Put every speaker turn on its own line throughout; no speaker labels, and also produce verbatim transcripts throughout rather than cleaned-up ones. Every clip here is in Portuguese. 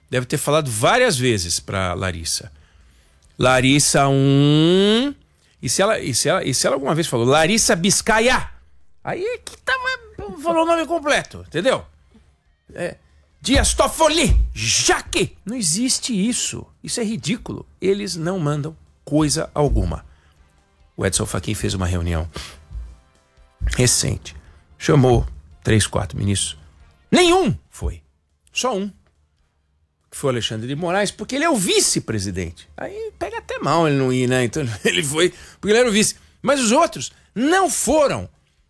deve ter falado várias vezes para Larissa. Larissa um... E se, ela, e, se ela, e se ela alguma vez falou Larissa Biscaia, aí é que tava, falou o nome completo, entendeu? É, Dias Toffoli, Jaque. Não existe isso. Isso é ridículo. Eles não mandam coisa alguma. O Edson Fachin fez uma reunião recente. Chamou três, quatro ministros. Nenhum foi. Só um. Que foi o Alexandre de Moraes, porque ele é o vice-presidente. Aí pega até mal ele não ir, né? Então ele foi, porque ele era o vice. Mas os outros não foram.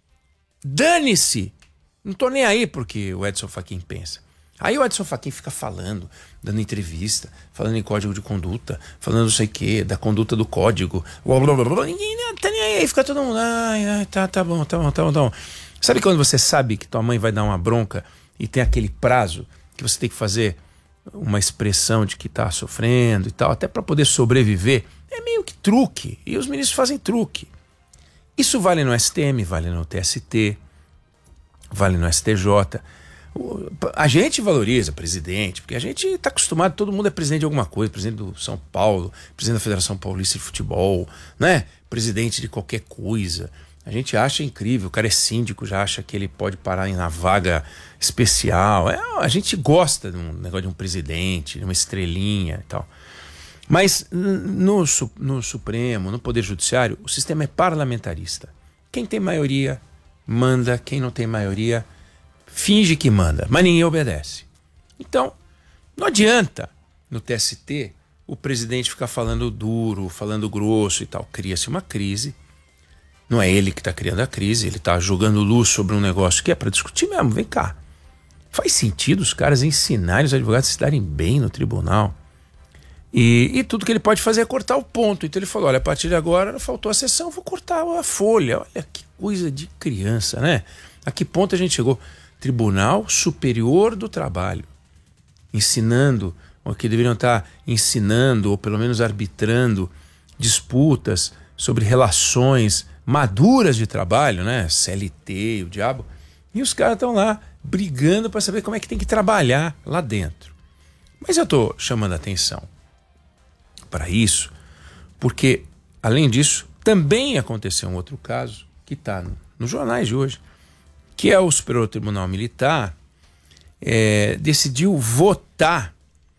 Dane-se. Não tô nem aí porque o Edson Fachin pensa. Aí o Edson Fachin fica falando, dando entrevista, falando em código de conduta, falando não sei o quê, da conduta do código. Blá, blá, blá, blá. Ninguém não tá nem aí, fica todo mundo. Ai, ai, tá, tá bom, tá bom, tá bom, tá bom. Sabe quando você sabe que tua mãe vai dar uma bronca e tem aquele prazo que você tem que fazer uma expressão de que tá sofrendo e tal, até para poder sobreviver? É meio que truque. E os ministros fazem truque. Isso vale no S T M, vale no T S T, vale no S T J. A gente valoriza presidente, porque a gente está acostumado, todo mundo é presidente de alguma coisa, presidente do São Paulo, presidente da Federação Paulista de Futebol, né? Presidente de qualquer coisa. A gente acha incrível, o cara é síndico, já acha que ele pode parar na vaga especial. É, a gente gosta de um negócio de um presidente, de uma estrelinha e tal. Mas no, no Supremo, no Poder Judiciário, o sistema é parlamentarista. Quem tem maioria manda, quem não tem maioria finge que manda, mas ninguém obedece. Então, não adianta no T S T o presidente ficar falando duro, falando grosso e tal. Cria-se uma crise. Não é ele que está criando a crise, ele está jogando luz sobre um negócio que é para discutir mesmo. Vem cá. Faz sentido os caras ensinarem os advogados a se darem bem no tribunal. E, e tudo que ele pode fazer é cortar o ponto. Então ele falou, olha, a partir de agora faltou a sessão, vou cortar a folha. Olha que coisa de criança, né? A que ponto a gente chegou? Tribunal Superior do Trabalho, ensinando, ou que deveriam estar ensinando, ou pelo menos arbitrando, disputas sobre relações maduras de trabalho, né? C L T, o diabo. E os caras estão lá brigando para saber como é que tem que trabalhar lá dentro. Mas eu estou chamando a atenção para isso, porque, além disso, também aconteceu um outro caso que está no, nos jornais de hoje, que é o Superior Tribunal Militar é, decidiu votar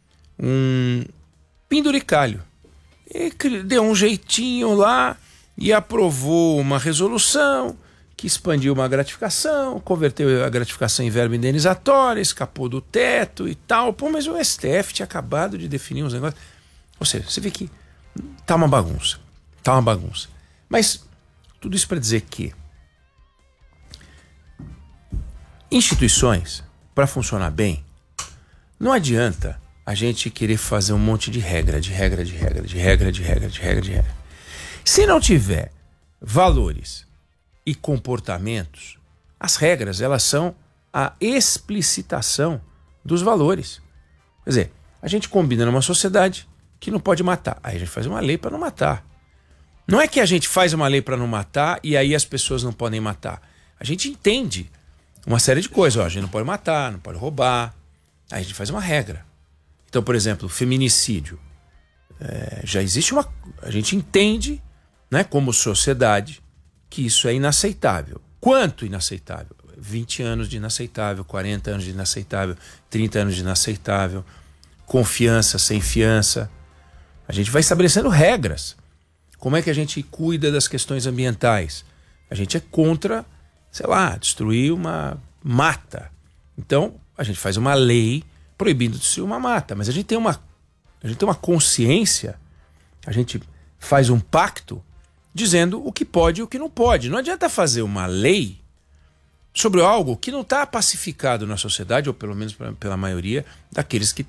um penduricalho. E deu um jeitinho lá e aprovou uma resolução que expandiu uma gratificação, converteu a gratificação em verba indenizatória, escapou do teto e tal. Pô, mas o S T F tinha acabado de definir uns negócios. Ou seja, você vê que tá uma bagunça. Tá uma bagunça. Mas tudo isso para dizer que instituições, para funcionar bem, não adianta a gente querer fazer um monte de regra, de regra, de regra, de regra, de regra, de regra, de regra. Se não tiver valores e comportamentos, as regras, elas são a explicitação dos valores. Quer dizer, a gente combina numa sociedade que não pode matar. Aí a gente faz uma lei para não matar. Não é que a gente faz uma lei para não matar e aí as pessoas não podem matar. A gente entende uma série de coisas. Ó, a gente não pode matar, não pode roubar. Aí a gente faz uma regra. Então, por exemplo, feminicídio. É, já existe uma... A gente entende, né, como sociedade, que isso é inaceitável. Quanto inaceitável? vinte anos de inaceitável, quarenta anos de inaceitável, trinta anos de inaceitável, confiança sem fiança. A gente vai estabelecendo regras. Como é que a gente cuida das questões ambientais? A gente é contra, sei lá, destruir uma mata. Então, a gente faz uma lei proibindo destruir uma mata, mas a gente tem uma, a gente tem uma consciência, a gente faz um pacto dizendo o que pode e o que não pode. Não adianta fazer uma lei sobre algo que não está pacificado na sociedade, ou pelo menos pela maioria daqueles que